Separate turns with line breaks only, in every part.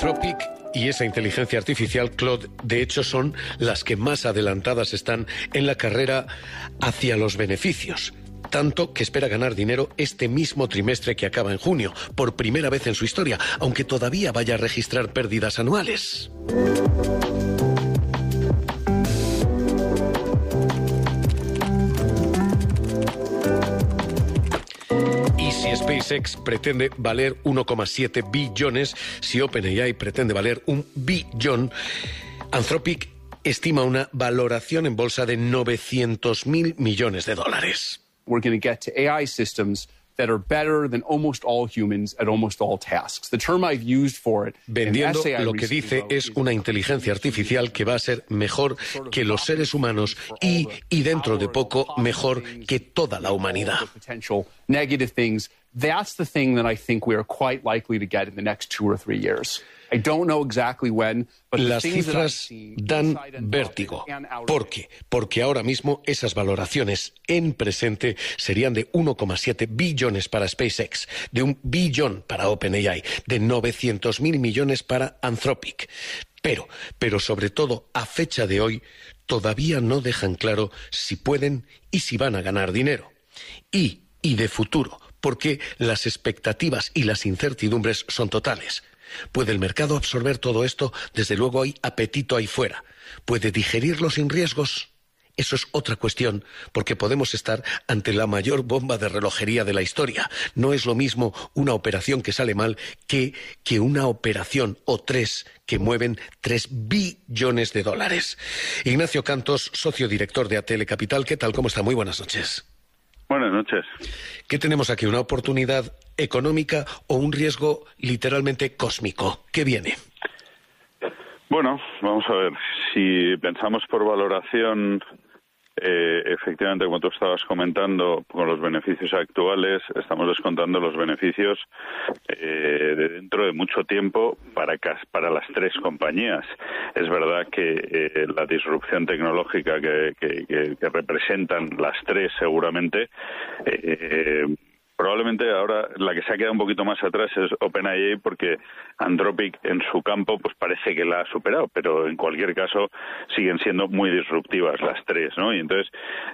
Anthropic y esa inteligencia artificial, Claude, de hecho son las que más adelantadas están en la carrera hacia los beneficios. Tanto que espera ganar dinero este mismo trimestre que acaba en junio, por primera vez en su historia, aunque todavía vaya a registrar pérdidas anuales. Y si SpaceX pretende valer 1,7 billones, si OpenAI pretende valer 1 billón, Anthropic estima una valoración en bolsa de 900.000 millones de dólares.
We're going to get to AI systems that are better than almost all humans at almost all tasks. The term I've used for it.
Vendiendo lo que dice es una inteligencia artificial que va a ser mejor que los seres humanos y dentro de poco mejor que toda la humanidad.
Negative things. That's the thing that I think we are quite likely to get in the next 2 or 3 years. I don't know exactly when, but
las cifras dan vértigo. ¿Por qué? Porque ahora mismo esas valoraciones en presente serían de 1,7 billones para SpaceX, de 1 billón para OpenAI, de 900.000 millones para Anthropic. Pero sobre todo, a fecha de hoy, todavía no dejan claro si pueden y si van a ganar dinero. Y de futuro, porque las expectativas y las incertidumbres son totales. ¿Puede el mercado absorber todo esto? Desde luego hay apetito ahí fuera. ¿Puede digerirlo sin riesgos? Eso es otra cuestión, porque podemos estar ante la mayor bomba de relojería de la historia. No es lo mismo una operación que sale mal que una operación o 3 que mueven 3 billones de dólares. Ignacio Cantos, socio director de ATL Capital. ¿Qué tal? ¿Cómo está? Muy buenas noches.
Buenas noches.
¿Qué tenemos aquí? ¿Una oportunidad económica o un riesgo literalmente cósmico? ¿Qué viene?
Bueno, vamos a ver. Si pensamos por valoración, efectivamente, como tú estabas comentando, con los beneficios actuales, estamos descontando los beneficios de dentro de mucho tiempo para las 3 compañías. Es verdad que la disrupción tecnológica que representan las 3 seguramente, probablemente ahora la que se ha quedado un poquito más atrás es OpenAI, porque Anthropic en su campo pues parece que la ha superado, pero en cualquier caso siguen siendo muy disruptivas las 3, ¿no? Y entonces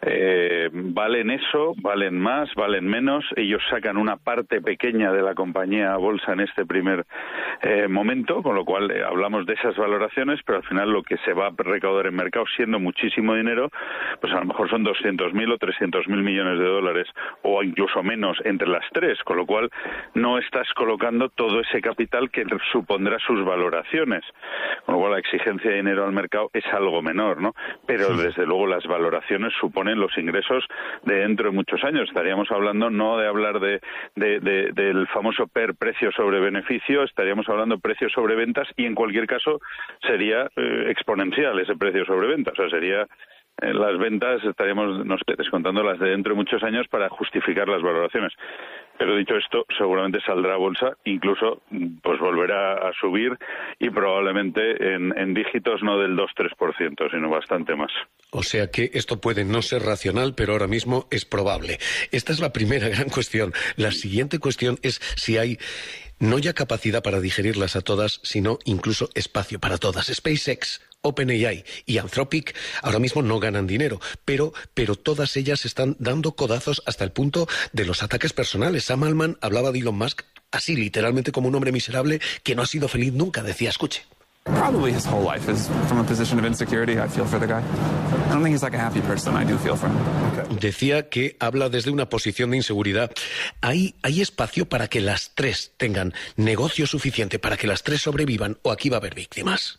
valen eso, valen más, valen menos. Ellos sacan una parte pequeña de la compañía a bolsa en este primer momento, con lo cual hablamos de esas valoraciones, pero al final lo que se va a recaudar en mercado, siendo muchísimo dinero, pues a lo mejor son 200.000 o 300.000 millones de dólares, o incluso menos entre las 3, con lo cual no estás colocando todo ese capital que supondrá sus valoraciones, con lo cual la exigencia de dinero al mercado es algo menor, ¿no? Pero desde luego las valoraciones suponen los ingresos de dentro de muchos años. Estaríamos hablando no de hablar del famoso PER, precio sobre beneficio, estaríamos hablando de precio sobre ventas, y en cualquier caso sería exponencial ese precio sobre ventas, o sea, sería las ventas, estaríamos descontando las de dentro de muchos años para justificar las valoraciones. Pero dicho esto, seguramente saldrá a bolsa, incluso pues volverá a subir, y probablemente en dígitos no del 2-3%, sino bastante más.
O sea que esto puede no ser racional, pero ahora mismo es probable. Esta es la primera gran cuestión. La siguiente cuestión es si hay no ya capacidad para digerirlas a todas, sino incluso espacio para todas. SpaceX, OpenAI y Anthropic ahora mismo no ganan dinero, pero todas ellas están dando codazos hasta el punto de los ataques personales. Sam Altman hablaba de Elon Musk así, literalmente, como un hombre miserable que no ha sido feliz nunca. Decía, escuche.
Probably his whole life is from a position of insecurity. I feel for the guy. I don't think he's like a happy person. I do feel for him. Okay.
Decía que habla desde una posición de inseguridad. ¿Hay espacio para que las 3 tengan negocio suficiente para que las 3 sobrevivan, o aquí va a haber víctimas?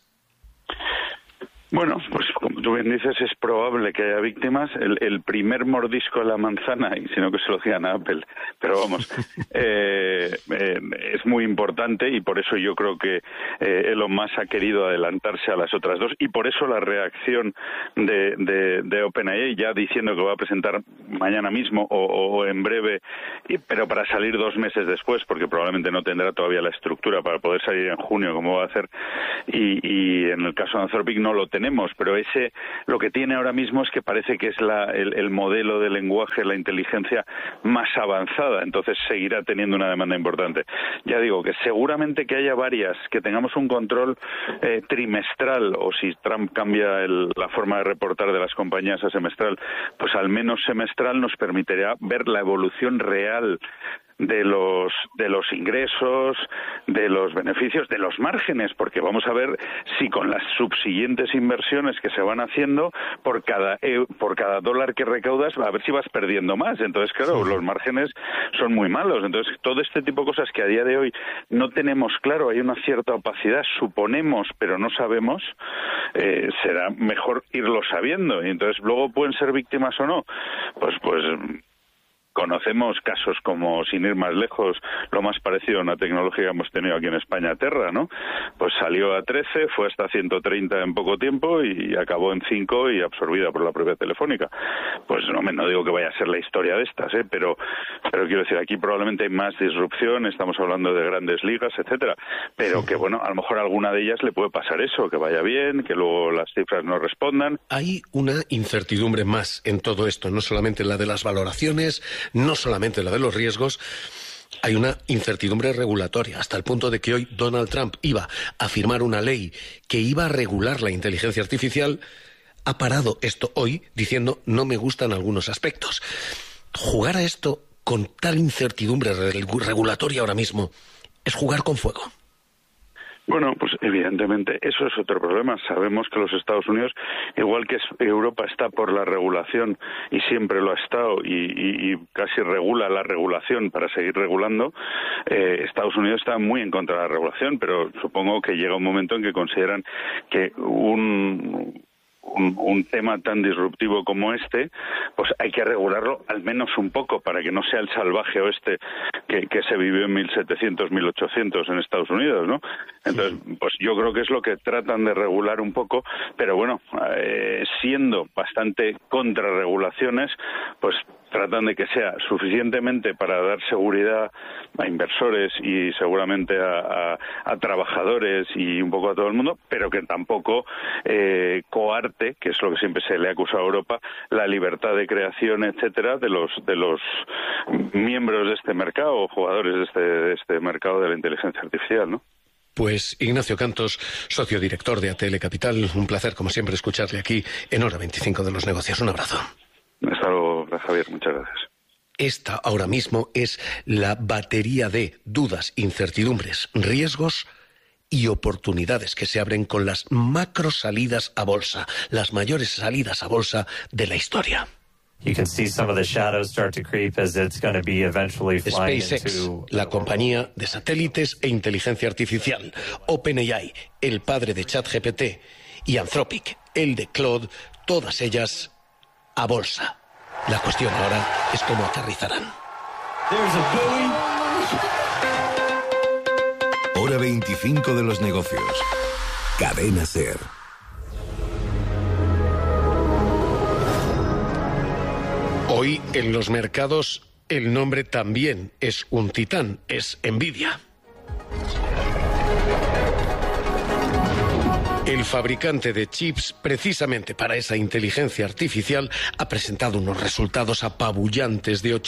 Bueno, pues como tú bien dices, es probable que haya víctimas. El primer mordisco de la manzana, y si no que se lo digan a Apple, pero vamos, es muy importante, y por eso yo creo que Elon Musk ha querido adelantarse a las otras 2, y por eso la reacción de OpenAI, ya diciendo que va a presentar mañana mismo o en breve, pero para salir 2 meses después, porque probablemente no tendrá todavía la estructura para poder salir en junio como va a hacer, y en el caso de Anthropic no lo tenemos, pero ese lo que tiene ahora mismo es que parece que es el modelo de lenguaje, la inteligencia más avanzada, entonces seguirá teniendo una demanda importante. Ya digo que seguramente que haya varias, que tengamos un control trimestral, o si Trump cambia la forma de reportar de las compañías a semestral, pues al menos semestral nos permitirá ver la evolución real de los ingresos, de los beneficios, de los márgenes, porque vamos a ver si con las subsiguientes inversiones que se van haciendo, por cada dólar que recaudas, a ver si vas perdiendo más. Entonces, claro, los márgenes son muy malos. Entonces, todo este tipo de cosas que a día de hoy no tenemos claro, hay una cierta opacidad, suponemos, pero no sabemos, será mejor irlo sabiendo. Y entonces, luego pueden ser víctimas o no. Pues conocemos casos como, sin ir más lejos, lo más parecido a una tecnología que hemos tenido aquí en España, Terra, ¿no? Pues salió a 13, fue hasta 130 en poco tiempo y acabó en 5 y absorbida por la propia Telefónica. Pues no digo que vaya a ser la historia de estas, pero quiero decir, aquí probablemente hay más disrupción, estamos hablando de grandes ligas, etcétera, pero que bueno, a lo mejor a alguna de ellas le puede pasar eso, que vaya bien, que luego las cifras no respondan.
Hay una incertidumbre más en todo esto, no solamente la de las valoraciones, no solamente la de los riesgos. Hay una incertidumbre regulatoria, hasta el punto de que hoy Donald Trump iba a firmar una ley que iba a regular la inteligencia artificial. Ha parado esto hoy diciendo no me gustan algunos aspectos. Jugar a esto con tal incertidumbre regulatoria ahora mismo es jugar con fuego.
Bueno, pues evidentemente eso es otro problema. Sabemos que los Estados Unidos, igual que Europa está por la regulación y siempre lo ha estado y casi regula la regulación para seguir regulando, Estados Unidos está muy en contra de la regulación, pero supongo que llega un momento en que consideran que un tema tan disruptivo como este, pues hay que regularlo al menos un poco para que no sea el salvaje oeste que se vivió en 1700, 1800 en Estados Unidos, ¿no? Entonces, pues yo creo que es lo que tratan de regular un poco, pero bueno, siendo bastante contrarregulaciones, pues tratan de que sea suficientemente para dar seguridad a inversores y seguramente a trabajadores y un poco a todo el mundo, pero que tampoco coarte, que es lo que siempre se le ha acusado a Europa, la libertad de creación, etcétera, de los miembros de este mercado o jugadores de este mercado de la inteligencia artificial, ¿no?
Pues Ignacio Cantos, socio director de ATL Capital, un placer como siempre escucharle aquí en Hora 25 de los Negocios. Un abrazo.
Hasta luego, Javier. Muchas gracias.
Esta ahora mismo es la batería de dudas, incertidumbres, riesgos y oportunidades que se abren con las macro salidas a bolsa, las mayores salidas a bolsa de la historia. SpaceX, la compañía de satélites e inteligencia artificial, OpenAI, el padre de ChatGPT, y Anthropic, el de Claude, todas ellas a bolsa. La cuestión ahora es cómo aterrizarán.
Hora 25 de los negocios. Cadena SER.
Hoy en los mercados el nombre también es un titán, es Nvidia. El fabricante de chips, precisamente para esa inteligencia artificial, ha presentado unos resultados apabullantes de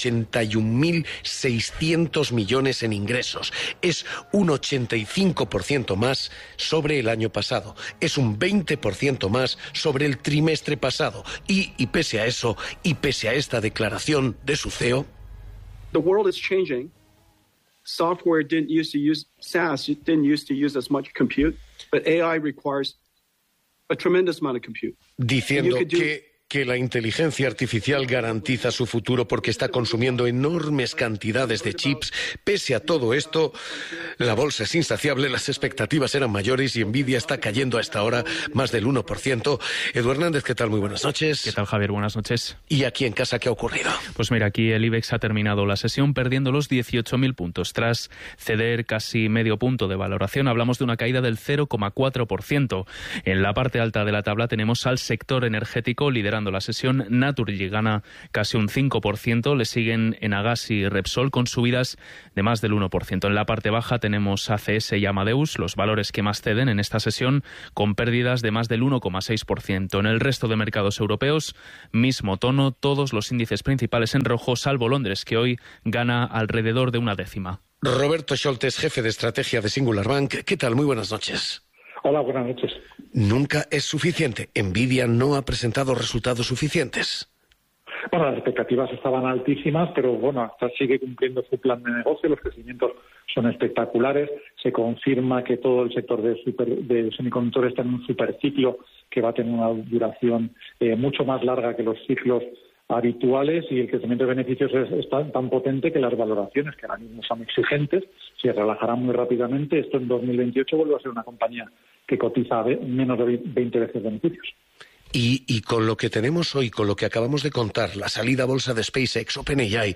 81.600 millones en ingresos. Es un 85% más sobre el año pasado. Es un 20% más sobre el trimestre pasado. Y pese a eso, y pese a esta declaración de su CEO...
The world is changing. Software didn't used to use SaaS, it didn't used to use as much compute, but AI requires a tremendous amount of compute.
Diciendo que la inteligencia artificial garantiza su futuro porque está consumiendo enormes cantidades de chips. Pese a todo esto, la bolsa es insaciable, las expectativas eran mayores y Nvidia está cayendo a esta hora más del 1%. Edu Hernández, ¿qué tal? Muy buenas noches.
¿Qué tal, Javier? Buenas noches.
¿Y aquí en casa qué ha ocurrido?
Pues mira, aquí el IBEX ha terminado la sesión perdiendo los 18.000 puntos. Tras ceder casi medio punto de valoración, hablamos de una caída del 0,4%. En la parte alta de la tabla tenemos al sector energético liderando liderando la sesión. Naturgy gana casi un 5%, le siguen Enagás y Repsol con subidas de más del 1%. En la parte baja tenemos ACS y Amadeus, los valores que más ceden en esta sesión, con pérdidas de más del 1,6%. En el resto de mercados europeos, mismo tono, todos los índices principales en rojo, salvo Londres, que hoy gana alrededor de 0,1. Roberto Scholtes, jefe de estrategia de Singular Bank. ¿Qué tal? Muy buenas noches.
Hola, buenas noches.
Nunca es suficiente. Nvidia no ha presentado resultados suficientes.
Bueno, las expectativas estaban altísimas, pero bueno, hasta sigue cumpliendo su plan de negocio. Los crecimientos son espectaculares. Se confirma que todo el sector de semiconductores está en un superciclo que va a tener una duración mucho más larga que los ciclos habituales, y el crecimiento de beneficios es tan potente que las valoraciones, que ahora mismo son exigentes, se relajarán muy rápidamente. Esto en 2028 vuelve a ser una compañía que cotiza menos de 20 veces beneficios.
Y con lo que tenemos hoy, con lo que acabamos de contar, la salida a bolsa de SpaceX, OpenAI,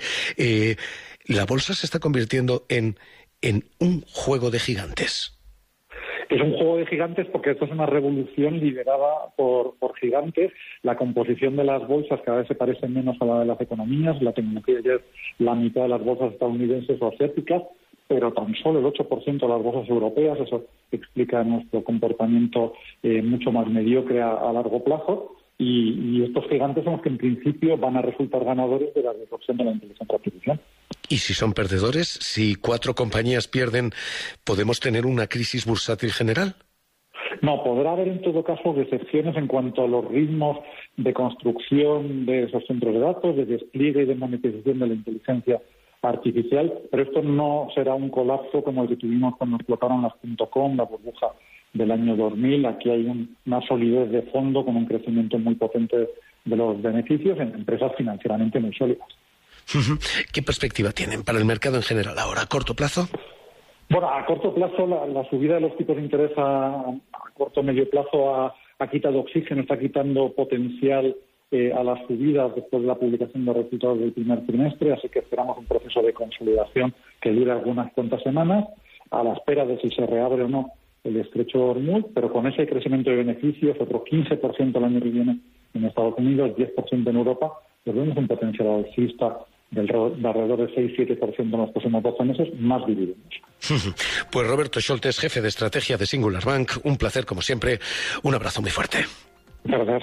la bolsa se está convirtiendo en un juego de gigantes.
Es un juego de gigantes porque esto es una revolución liderada por gigantes. La composición de las bolsas cada vez se parece menos a la de las economías. La tecnología ya es la mitad de las bolsas estadounidenses o asiáticas, pero tan solo el 8% de las bolsas europeas. Eso explica nuestro comportamiento mucho más mediocre a largo plazo. Y estos gigantes son los que en principio van a resultar ganadores de la disrupción de la inteligencia artificial.
Y si son perdedores, si 4 compañías pierden, ¿podemos tener una crisis bursátil general?
No, podrá haber en todo caso excepciones en cuanto a los ritmos de construcción de esos centros de datos, de despliegue y de monetización de la inteligencia artificial, pero esto no será un colapso como el que tuvimos cuando explotaron las .com, la burbuja del año 2000. Aquí hay una solidez de fondo con un crecimiento muy potente de los beneficios en empresas financieramente muy sólidas.
¿Qué perspectiva tienen para el mercado en general ahora, a corto plazo?
Bueno, a corto plazo la subida de los tipos de interés a corto o medio plazo ha quitado oxígeno, está quitando potencial a las subidas después de la publicación de los resultados del primer trimestre, así que esperamos un proceso de consolidación que dure algunas cuantas semanas, a la espera de si se reabre o no el estrecho de Hormuz, pero con ese crecimiento de beneficios, otro 15% el año que viene en Estados Unidos, 10% en Europa, pues vemos un potencial alcista de alrededor del 6-7% en los próximos 12 meses, más dividendos.
Pues Roberto Scholtes, jefe de estrategia de Singular Bank, un placer como siempre, un abrazo muy fuerte.
Gracias.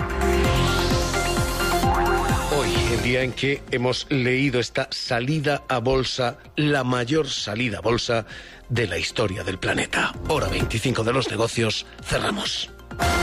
Hoy, el día en que hemos leído esta salida a bolsa, la mayor salida a bolsa de la historia del planeta. Hora 25 de los negocios, cerramos.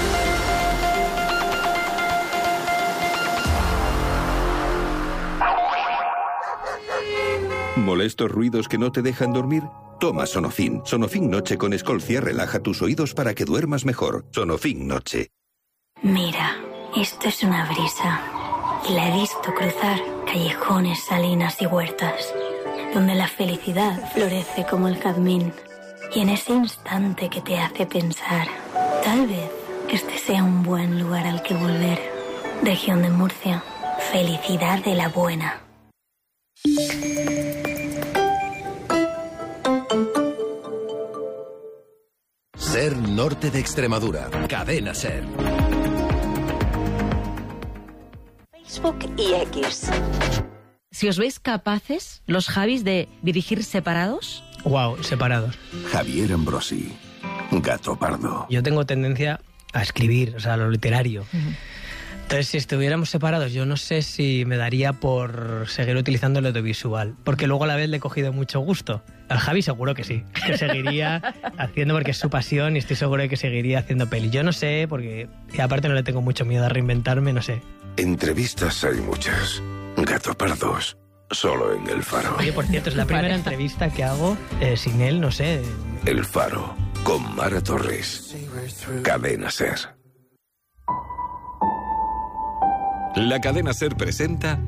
¿Molestos ruidos que no te dejan dormir? Toma Sonofin. Sonofin Noche con Escolcia relaja tus oídos para que duermas mejor. Sonofin Noche.
Mira, esto es una brisa. Y la he visto cruzar callejones, salinas y huertas, donde la felicidad florece como el jazmín. Y en ese instante que te hace pensar, tal vez este sea un buen lugar al que volver. Región de Murcia. Felicidad de la buena.
SER Norte de Extremadura. Cadena SER.
Facebook y X. Si os veis capaces, los Javis, de dirigir separados.
Wow, separados.
Javier Ambrosi, Gato Pardo.
Yo tengo tendencia a escribir, o sea, a lo literario. Entonces, si estuviéramos separados, yo no sé si me daría por seguir utilizando el audiovisual, porque luego a la vez le he cogido mucho gusto. Al Javi seguro que sí, que seguiría haciendo porque es su pasión y estoy seguro de que seguiría haciendo peli. Yo no sé, porque y aparte no le tengo mucho miedo a reinventarme, no sé.
Entrevistas hay muchas. Gato Pardos, solo en El Faro.
Oye, por cierto, es la primera entrevista que hago sin él, no sé.
El Faro, con Mara Torres. Cadena SER.
La cadena SER presenta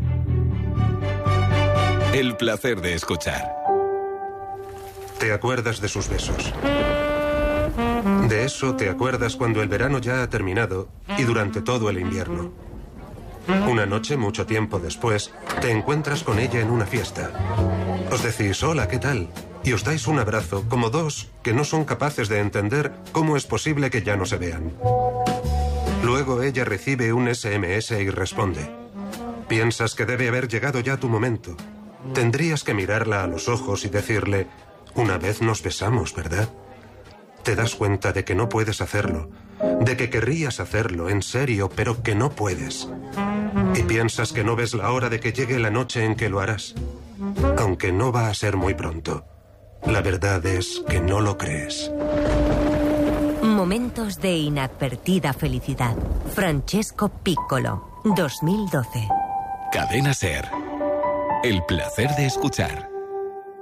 El placer de escuchar.
Te acuerdas de sus besos. De eso te acuerdas cuando el verano ya ha terminado y durante todo el invierno. Una noche, mucho tiempo después, te encuentras con ella en una fiesta. Os decís, hola, ¿qué tal? Y os dais un abrazo, como dos que no son capaces de entender cómo es posible que ya no se vean. Luego ella recibe un SMS y responde. Piensas que debe haber llegado ya tu momento. Tendrías que mirarla a los ojos y decirle, una vez nos besamos, ¿verdad? Te das cuenta de que no puedes hacerlo, de que querrías hacerlo, en serio, pero que no puedes. Y piensas que no ves la hora de que llegue la noche en que lo harás, aunque no va a ser muy pronto. La verdad es que no lo crees.
Momentos de inadvertida felicidad. Francesco Piccolo, 2012.
Cadena SER. El placer de escuchar.